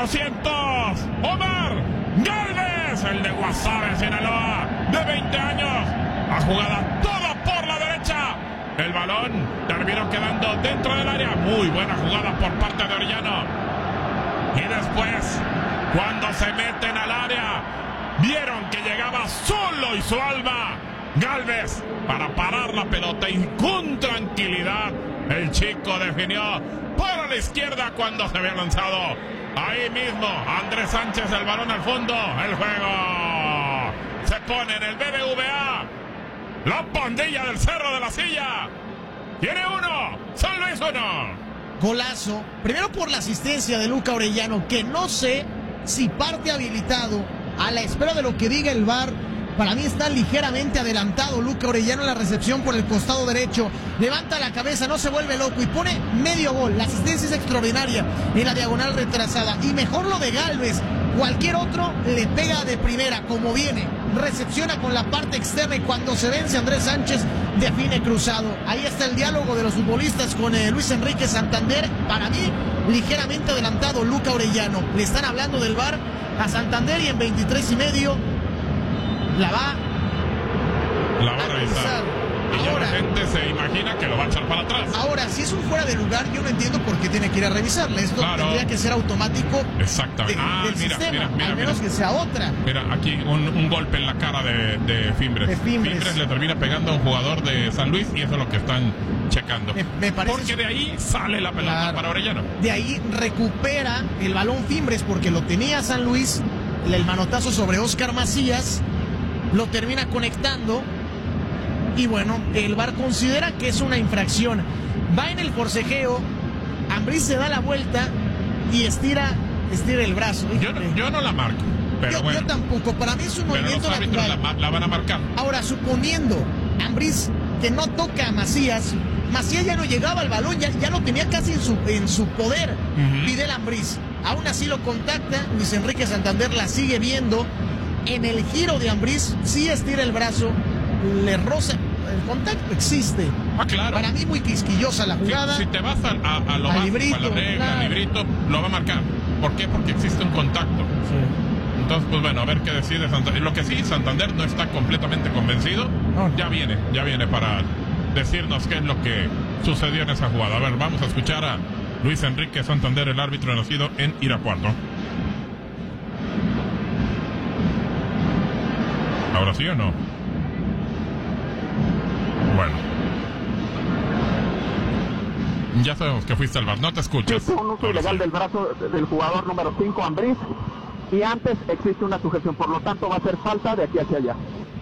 400. Omar Gálvez, el de Guasave, Sinaloa, de 20 años. La jugada toda por la derecha. El balón terminó quedando dentro del área. Muy buena jugada por parte de Orellano. Y después, cuando se meten al área, vieron que llegaba solo y su alma Gálvez para parar la pelota y con tranquilidad el chico definió para la izquierda cuando se había lanzado. Ahí mismo Andrés Sánchez, el balón al fondo. El juego se pone en el BBVA. La pandilla del Cerro de la Silla tiene 1, San Luis 1. Golazo, primero por la asistencia de Luca Orellano, que no sé si parte habilitado a la espera de lo que diga el VAR. Para mí está ligeramente adelantado Luca Orellano en la recepción por el costado derecho. Levanta la cabeza, no se vuelve loco y pone medio gol. La asistencia es extraordinaria en la diagonal retrasada. Y mejor lo de Gálvez. Cualquier otro le pega de primera como viene. Recepciona con la parte externa y cuando se vence Andrés Sánchez define cruzado. Ahí está el diálogo de los futbolistas con Luis Enrique Santander. Para mí, ligeramente adelantado Luca Orellano. Le están hablando del VAR a Santander y en 23:30 la va a revisar. Y ahora, la gente se imagina que lo va a echar para atrás. Ahora, si es un fuera de lugar, yo no entiendo por qué tiene que ir a revisarle. Esto tendría que ser automático. Exactamente. Del sistema, al menos que sea otra. Mira, aquí un golpe en la cara de Fimbres. Fimbres le termina pegando a un jugador de San Luis y eso es lo que están checando. Me parece. Porque de ahí sale la pelota para Orellano. De ahí recupera el balón Fimbres porque lo tenía San Luis. El manotazo sobre Oscar Macías. Lo termina conectando y bueno, el VAR considera que es una infracción. Va en el forcejeo, Ambriz se da la vuelta y estira el brazo. Yo no la marco, pero bueno. Yo tampoco, para mí es un movimiento natural. Pero los árbitros la van a marcar. Ahora, suponiendo Ambriz que no toca a Macías ya no llegaba al balón, ya lo tenía casi en su poder. Fidel Ambriz, aún así lo contacta, Luis Enrique Santander la sigue viendo. En el giro de Ambriz, sí estira el brazo, le roza, el contacto existe. Claro. Para mí muy quisquillosa la jugada. Si te vas a lo básico, librito, a la regla, claro. Al librito, lo va a marcar. ¿Por qué? Porque existe un contacto. Sí. Entonces, pues bueno, a ver qué decide Santander. Lo que sí, Santander no está completamente convencido. Ya viene para decirnos qué es lo que sucedió en esa jugada. A ver, vamos a escuchar a Luis Enrique Santander, el árbitro nacido en Irapuato. ¿Ahora sí o no? Bueno. Ya sabemos que fuiste al VAR, no te escuchas. Existe un uso ilegal del brazo del jugador número 5, Ambriz, y antes existe una sujeción, por lo tanto va a ser falta de aquí hacia allá.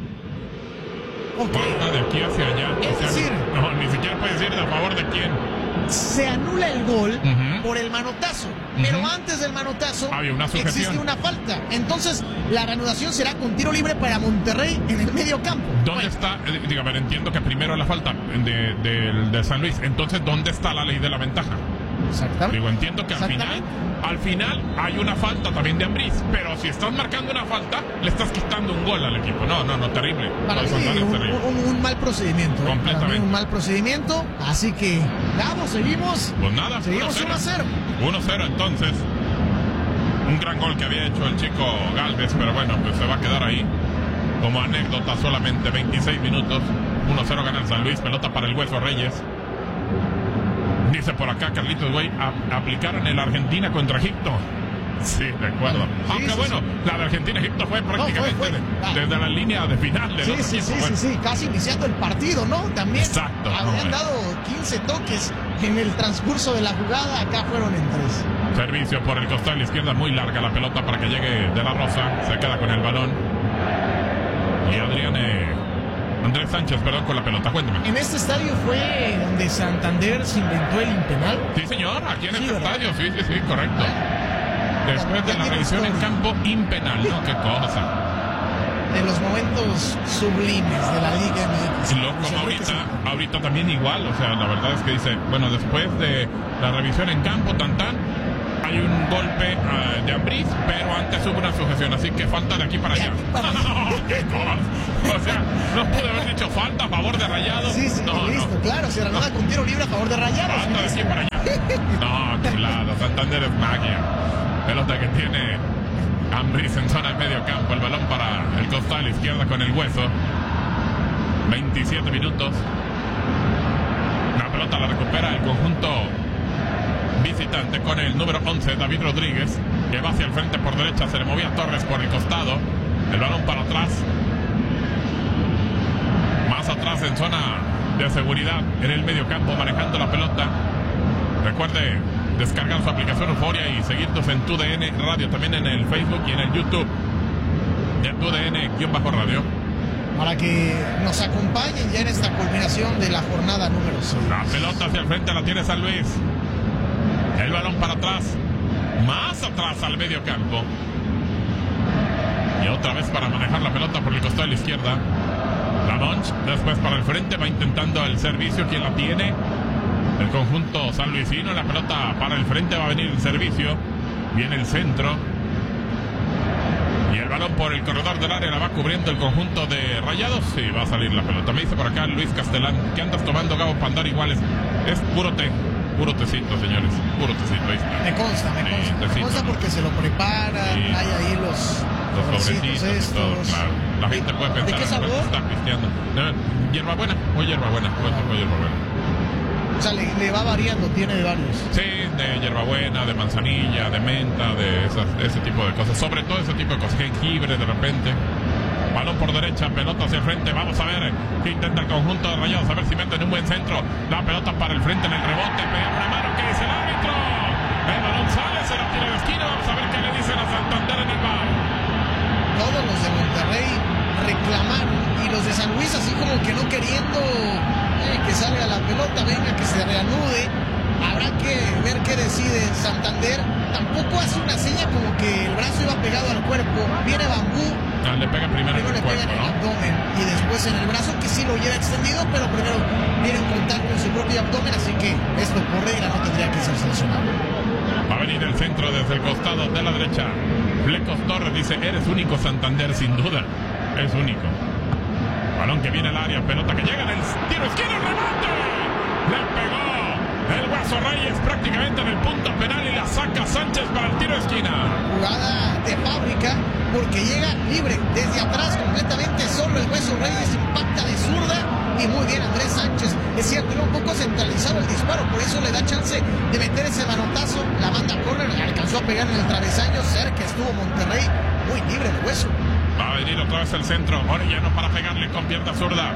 Falta de aquí hacia allá. Es decir, no, ni siquiera puedes decir a favor de quién. Se anula el gol por el manotazo, pero antes del manotazo existe una falta. Entonces, la reanudación será con tiro libre para Monterrey en el medio campo. ¿Dónde está? Dígame, entiendo que primero la falta de San Luis. Entonces, ¿dónde está la ley de la ventaja? Exactamente. Entiendo que al final hay una falta también de Ambriz, pero si estás marcando una falta, le estás quitando un gol al equipo. No, terrible. Para mí, un mal procedimiento. Completamente. Para mí, un mal procedimiento. Así que, vamos, seguimos. Pues nada, seguimos 1-0. 1-0 entonces. Un gran gol que había hecho el chico Gálvez, pero bueno, pues se va a quedar ahí. Como anécdota, solamente 26 minutos. 1-0 gana el San Luis, pelota para el Hueso Reyes. Dice por acá Carlitos, güey, aplicaron el Argentina contra Egipto. Sí, de acuerdo. Aunque bueno, la de Argentina-Egipto fue prácticamente desde la línea de final del otro equipo. Sí, casi iniciando el partido, ¿no? También exacto, habían dado 15 toques en el transcurso de la jugada, acá fueron en 3. Servicio por el costado de la izquierda, muy larga la pelota para que llegue De La Rosa, se queda con el balón. Y Andrés Sánchez, perdón, con la pelota, cuéntame. ¿En este estadio fue donde Santander se inventó el impenal? Sí, señor, aquí en este estadio, sí, correcto. Después de la revisión en campo, impenal, ¿no? Qué cosa. De los momentos sublimes de la Liga MX. Y luego, como ahorita también igual, o sea, la verdad es que dice, bueno, después de la revisión en campo, hay un golpe de Ambriz, pero antes hubo una sujeción, así que falta de aquí para allá. ¡Qué cosa! O sea, no pude haber dicho falta a favor de Rayados. Sí, listo, claro, se reanuda con tiro libre a favor de Rayados. Falta de aquí para allá. No, chulada, Santander es magia. Pelota que tiene Ambriz en zona de medio campo. El balón para el costado a la izquierda con el Hueso. 27 minutos. La pelota la recupera el conjunto visitante con el número 11, David Rodríguez, que va hacia el frente por derecha. Se le movía Torres por el costado. El balón para atrás. Más atrás en zona de seguridad en el medio campo, manejando la pelota. Recuerde descargar su aplicación Euforia y seguirnos en TUDN Radio, también en el Facebook y en el YouTube de TUDN-Radio. Para que nos acompañen ya en esta culminación de la jornada número 6. La pelota hacia el frente la tiene San Luis. El balón para atrás. Más atrás al medio campo. Y otra vez para manejar la pelota por el costado de la izquierda. La Monch, después para el frente, va intentando el servicio. ¿Quién la tiene? El conjunto sanluisino. La pelota para el frente, va a venir el servicio. Viene el centro. Y el balón por el corredor del área la va cubriendo el conjunto de Rayados. Sí, va a salir la pelota. Me dice por acá Luis Castelán, ¿qué andas tomando, Gabo Pandar? Iguales. Es puro té. Puro tecito, señores. Puro tecito. Ahí está. Me consta. Me consta porque se lo preparan. Sí. Hay ahí los sobrecitos estos. Y todo, claro. La gente puede pensar. ¿De qué sabor? Está pisteando. Hierbabuena o hierbabuena. O sea, le va variando, tiene de varios. Sí, de hierbabuena, de manzanilla, de menta, de ese tipo de cosas. Sobre todo ese tipo de cosas. Jengibre de repente. Balón por derecha, pelota hacia el frente. Vamos a ver qué intenta el conjunto de Rayados. A ver si meten un buen centro. La pelota para el frente en el rebote. Pega una mano. ¿Qué dice el árbitro? El balón sale, se la tira de esquina. Vamos a ver qué le dicen a Santander en el bar. Todos los de Monterrey reclamaron. Y los de San Luis así como que no queriendo que salga la pelota, venga, que se reanude. Habrá que ver qué decide Santander. Tampoco hace una seña como que el brazo iba pegado al cuerpo. Viene Bambú. Le pega primero en el cuerpo, pega en el ¿no? abdomen y después en el brazo, que sí lo lleva extendido, pero primero viene en contacto con su propio abdomen, así que esto por regla no tendría que ser sancionado. Va a venir el centro desde el costado de la derecha. Flecos Torres dice, eres único, Santander, sin duda. Es único. Balón que viene al área, pelota que llega en el tiro izquierdo, remate. Le pegó el Hueso Reyes prácticamente en el punto penal y la saca Sánchez para el tiro de esquina. Jugada de fábrica porque llega libre desde atrás completamente solo. El Hueso Reyes impacta de zurda y muy bien Andrés Sánchez. Es cierto, era un poco centralizado el disparo, por eso le da chance de meter ese manotazo. La manda corner, alcanzó a pegar en el travesaño. Cerca estuvo Monterrey, muy libre el Hueso. Va a venir otra vez el centro. Orellano para pegarle con pierna zurda.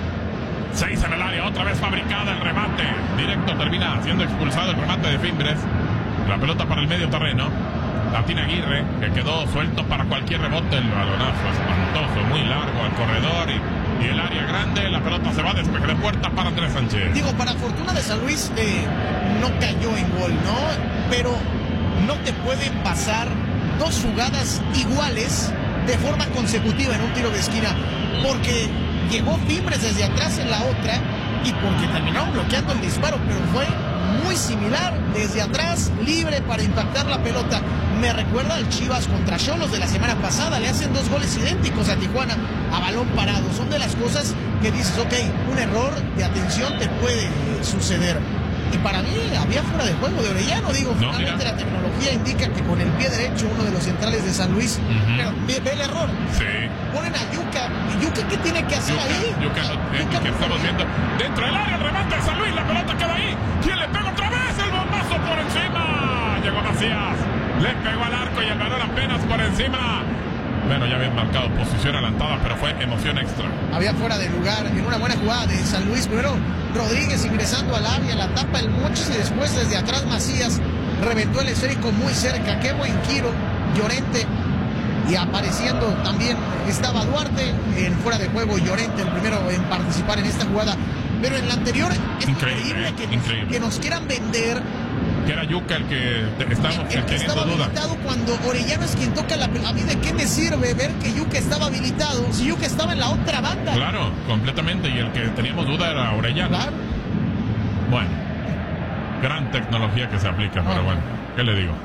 6 en el área, otra vez fabricada el remate. Directo, termina siendo expulsado el remate de Fimbres. La pelota para el medio terreno. La tiene Aguirre, que quedó suelto para cualquier rebote. El balonazo espantoso, muy largo al corredor y el área grande. La pelota se va a despeje de puerta para Andrés Sánchez. Digo, para fortuna de San Luis, no cayó en gol, ¿no? Pero no te pueden pasar dos jugadas iguales de forma consecutiva en un tiro de esquina, porque llegó Fimbres desde atrás en la otra y porque terminó bloqueando el disparo, pero fue muy similar, desde atrás, libre para impactar la pelota. Me recuerda al Chivas contra Xolos de la semana pasada, le hacen 2 goles idénticos a Tijuana a balón parado. Son de las cosas que dices, ok, un error de atención te puede suceder. Y para mí había fuera de juego de Orellano, digo, no, finalmente mira. La tecnología indica que con el pie derecho uno de los centrales de San Luis, pero ve el error. Sí. Ponen a Yuka. ¿Y Yuka qué tiene que hacer ahí? Yuka que estamos viendo dentro del área, el remate de San Luis, la pelota queda ahí. ¿Quién le pega otra vez? El bombazo por encima. Llegó Macías, le pegó al arco y el balón apenas por encima. Bueno, ya habían marcado posición adelantada, pero fue emoción extra. Había fuera de lugar en una buena jugada de San Luis. Primero Rodríguez ingresando al área, la tapa el Mochis y después desde atrás Macías reventó el esférico muy cerca. Qué buen giro, Llorente. Y apareciendo también estaba Duarte en fuera de juego. Llorente el primero en participar en esta jugada. Pero en la anterior es increíble que nos quieran vender que era Yuka el que estamos teniendo duda. Cuando Orellano es quien toca la pelota. A mí de qué me sirve ver que Yuka estaba habilitado si Yuka estaba en la otra banda. Claro, completamente. Y el que teníamos duda era Orellano. Claro. Bueno, gran tecnología que se aplica, pero bueno, ¿qué le digo?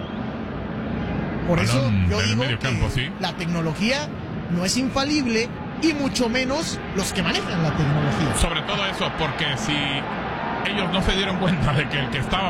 Por eso yo digo medio campo, ¿sí? La tecnología no es infalible y mucho menos los que manejan la tecnología. Sobre todo eso, porque si ellos no se dieron cuenta de que el que estaba